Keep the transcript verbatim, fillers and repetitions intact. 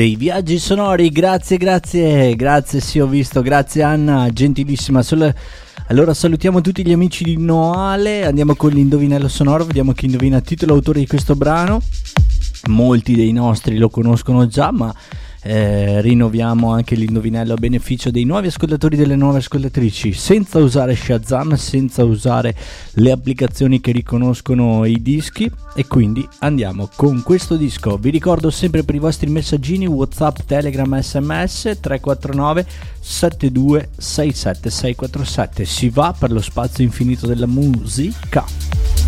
dei viaggi sonori. Grazie, grazie, grazie, sì, ho visto, grazie Anna, gentilissima. Solo... Allora salutiamo tutti gli amici di Noale, andiamo con l'indovinello sonoro, vediamo chi indovina il titolo, autore di questo brano. Molti dei nostri lo conoscono già, ma eh, rinnoviamo anche l'indovinello a beneficio dei nuovi ascoltatori, delle nuove ascoltatrici, senza usare Shazam, senza usare le applicazioni che riconoscono i dischi. E quindi andiamo con questo disco. Vi ricordo sempre per i vostri messaggini WhatsApp, Telegram, sms tre quattro nove sette due sei sette sei quattro sette. Si va per lo spazio infinito della musica.